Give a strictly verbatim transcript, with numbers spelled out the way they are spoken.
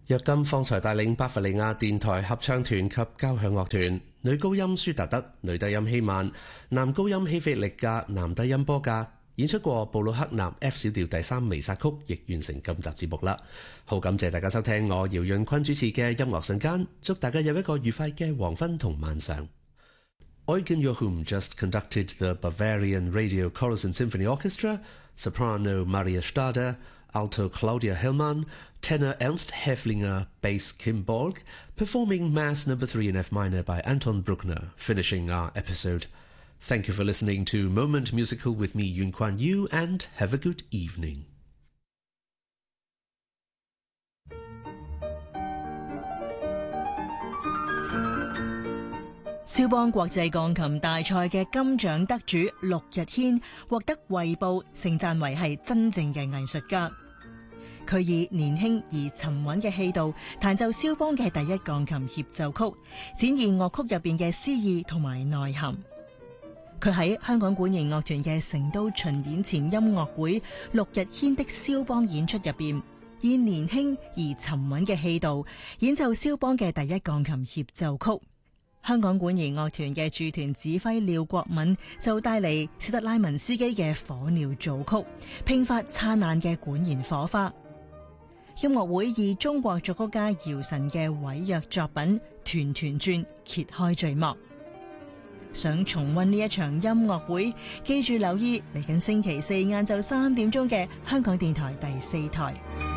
約金方才帶領巴伐利亞電台合唱團及交響樂團，女高音舒達德、女低音希曼、男高音希菲力加、男低音波格演出過布魯克納 F 小調第三彌撒曲，亦完成今集節目啦。好感謝大家收聽我姚潤坤主持嘅音樂瞬間，祝大家有一個愉快嘅黃昏同晚上。Eugen Joachim just conducted the Bavarian Radio Chorus and Symphony Orchestra, soprano Maria Stade, alto Claudia Hellmann, tenor Ernst Häflinger, bass Kim Borg, performing Mass number three in F minor by Anton Bruckner, finishing our episode. Thank you for listening to Moment Musical with me, Yun Kuan Yu, and have a good evening. 肖邦國際鋼琴大賽嘅金獎得主陸日軒獲得衛報盛讚為係真正嘅藝術家。佢以年輕而沉穩嘅氣度彈奏肖邦嘅第一鋼琴協奏曲，展現樂曲入邊嘅詩意同埋內涵。佢喺香港管弦樂團嘅成都巡演前音樂會陸日軒的肖邦演出入邊，以年輕而沉穩嘅氣度演奏肖邦嘅第一鋼琴協奏曲。香港管弦樂團嘅駐團指揮廖國敏就帶嚟史特拉文斯基嘅火鳥組曲，迸發燦爛嘅管弦火花。音樂會以中國作曲家姚晨嘅委約作品《團團轉》揭開序幕。想重溫呢一場音樂會，記住留意嚟緊星期四晏晝三點鐘嘅香港電台第四台。